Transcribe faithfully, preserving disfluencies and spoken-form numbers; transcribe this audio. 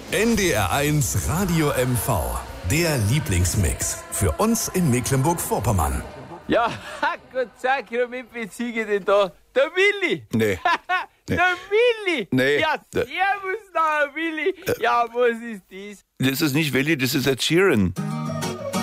N D R eins Radio M V. Der Lieblingsmix. Für uns in Mecklenburg-Vorpommern. Ja, Gott sei Dank, mit Bezüge denn da? Der Willi! Nee. nee. Der Willi! Nee. Ja, servus, da, Willi! Ja, was ist das? Das ist nicht Willi, das ist Ed Sheeran.